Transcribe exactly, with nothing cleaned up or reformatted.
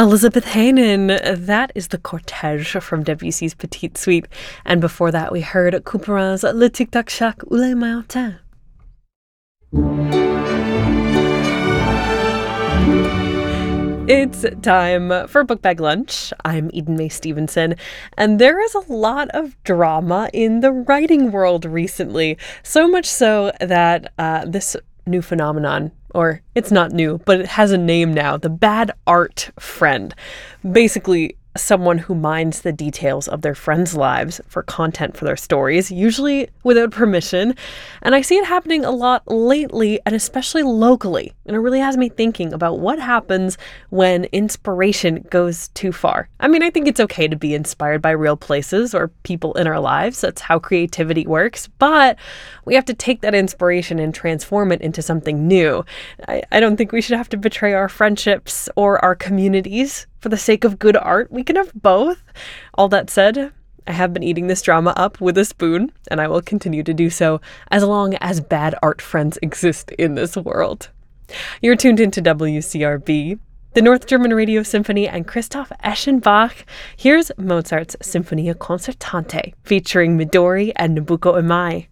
Elizabeth Hanen. That is the Cortège from Debussy's Petite Suite. And before that, we heard Couperin's Le Tic Tac Chac ou Les Maintins. It's time for Book Bag Lunch. I'm Eden May Stevenson, and there is a lot of drama in the writing world recently. So much so that uh, this new phenomenon, or it's not new, but it has a name now, the bad art friend. Basically, someone who mines the details of their friends' lives for content for their stories, usually without permission. And I see it happening a lot lately, and especially locally. And it really has me thinking about what happens when inspiration goes too far. I mean, I think it's okay to be inspired by real places or people in our lives. That's how creativity works. But we have to take that inspiration and transform it into something new. I, I don't think we should have to betray our friendships or our communities for the sake of good art. We can have both. All that said, I have been eating this drama up with a spoon, and I will continue to do so as long as bad art friends exist in this world. You're tuned into W C R B, the North German Radio Symphony, and Christoph Eschenbach. Here's Mozart's Symphonia Concertante, featuring Midori and Nabucco Imai.